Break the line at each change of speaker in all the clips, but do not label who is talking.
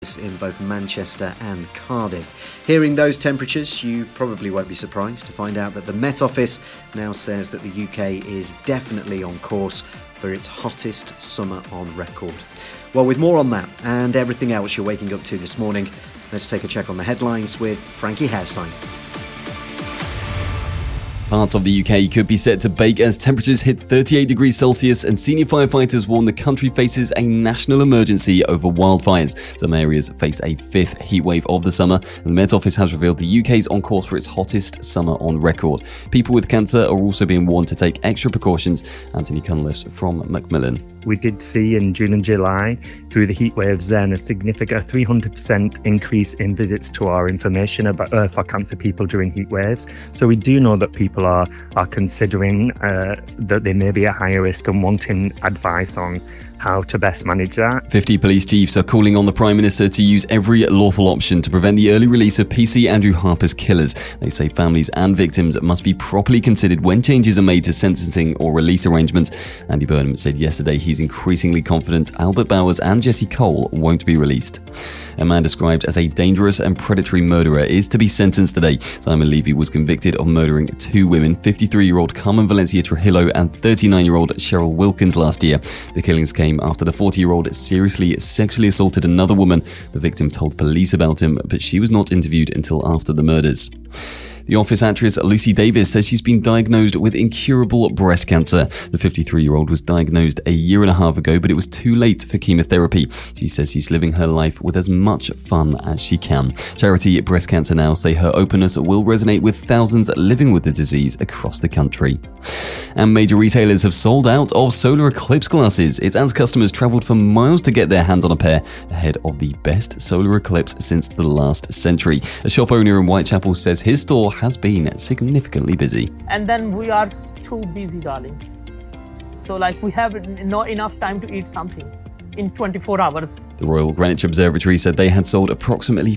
in both Manchester and Cardiff. Hearing those temperatures, you probably won't be surprised to find out that the Met Office now says that the UK is definitely on course for its hottest summer on record. Well, with more on that and everything else you're waking up to this morning, let's take a check on the headlines with Frankie Hairstein.
Parts of the UK could be set to bake as temperatures hit 38 degrees Celsius, and senior firefighters warn the country faces a national emergency over wildfires. Some areas face a fifth heatwave of the summer, and the Met Office has revealed the UK is on course for its hottest summer on record. People with cancer are also being warned to take extra precautions. Anthony Cunliffe from Macmillan.
We did see in June and July, through the heat waves then, a significant 300% increase in visits to our information about for cancer people during heat waves. So we do know that people are considering that they may be at higher risk and wanting advice on how to best manage that.
50 police chiefs are calling on the Prime Minister to use every lawful option to prevent the early release of PC Andrew Harper's killers. They say families and victims must be properly considered when changes are made to sentencing or release arrangements. Andy Burnham said yesterday he's increasingly confident Albert Bowers and Jesse Cole won't be released. A man described as a dangerous and predatory murderer is to be sentenced today. Simon Levy was convicted of murdering two women, 53-year-old Carmen Valencia Trujillo and 39-year-old Cheryl Wilkins last year. The killings came after the 40-year-old seriously sexually assaulted another woman. The victim told police about him, but she was not interviewed until after the murders. The Office actress Lucy Davis says she's been diagnosed with incurable breast cancer. The 53-year-old was diagnosed a year and a half ago, but it was too late for chemotherapy. She says she's living her life with as much fun as she can. Charity Breast Cancer Now say her openness will resonate with thousands living with the disease across the country. And major retailers have sold out of solar eclipse glasses. It's as customers travelled for miles to get their hands on a pair ahead of the best solar eclipse since the last century. A shop owner in Whitechapel says his store has been significantly busy.
And then we are too busy, darling. So we have not enough time to eat something in 24 hours.
The Royal Greenwich Observatory said they had sold approximately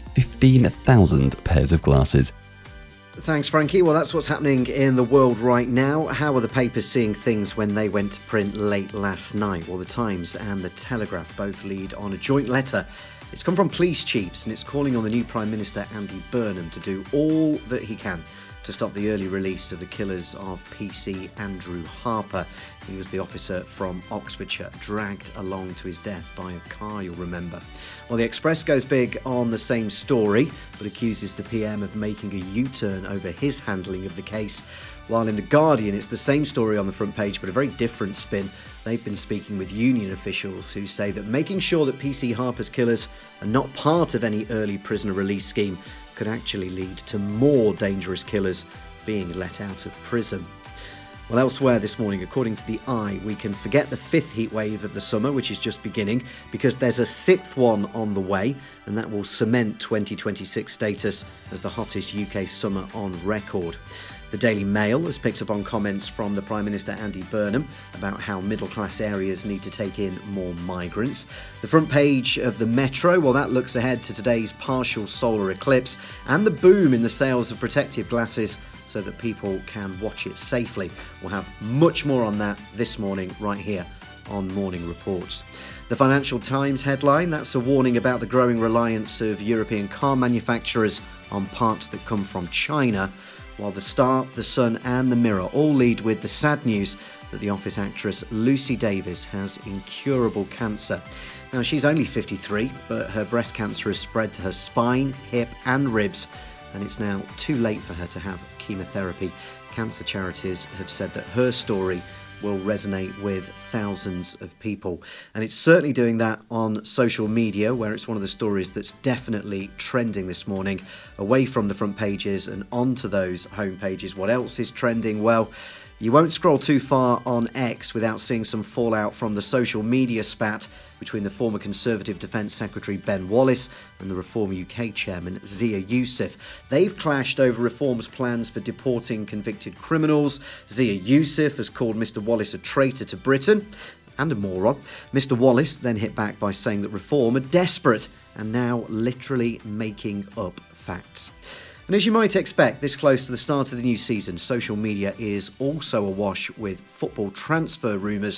15,000 pairs of glasses.
Thanks, Frankie. Well, that's what's happening in the world right now. How are the papers seeing things when they went to print late last night? Well, the Times and the Telegraph both lead on a joint letter. It's come from police chiefs and it's calling on the new Prime Minister Andy Burnham to do all that he can to stop the early release of the killers of PC Andrew Harper. He was the officer from Oxfordshire, dragged along to his death by a car, you'll remember. Well, the Express goes big on the same story, but accuses the PM of making a U-turn over his handling of the case. While in The Guardian, it's the same story on the front page, but a very different spin. They've been speaking with union officials who say that making sure that PC Harper's killers are not part of any early prisoner release scheme could actually lead to more dangerous killers being let out of prison. Well, elsewhere this morning, according to The Eye, we can forget the fifth heat wave of the summer, which is just beginning, because there's a sixth one on the way, and that will cement 2026 status as the hottest UK summer on record. The Daily Mail has picked up on comments from the Prime Minister Andy Burnham about how middle-class areas need to take in more migrants. The front page of the Metro, well, that looks ahead to today's partial solar eclipse and the boom in the sales of protective glasses so that people can watch it safely. We'll have much more on that this morning right here on Morning Reports. The Financial Times headline, that's a warning about the growing reliance of European car manufacturers on parts that come from China, while the Star, the Sun and the Mirror all lead with the sad news that the Office actress Lucy Davis has incurable cancer. Now, she's only 53, but her breast cancer has spread to her spine, hip and ribs, and it's now too late for her to have chemotherapy. Cancer charities have said that her story will resonate with thousands of people. And it's certainly doing that on social media, where it's one of the stories that's definitely trending this morning, away from the front pages and onto those home pages. What else is trending? Well, you won't scroll too far on X without seeing some fallout from the social media spat between the former Conservative Defence Secretary Ben Wallace and the Reform UK chairman Zia Youssef. They've clashed over Reform's plans for deporting convicted criminals. Zia Youssef has called Mr Wallace a traitor to Britain and a moron. Mr Wallace then hit back by saying that Reform are desperate and now literally making up facts. And as you might expect, this close to the start of the new season, social media is also awash with football transfer rumours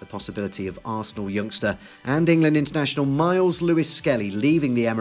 the possibility of Arsenal youngster and England international Miles Lewis-Skelly leaving the Emirates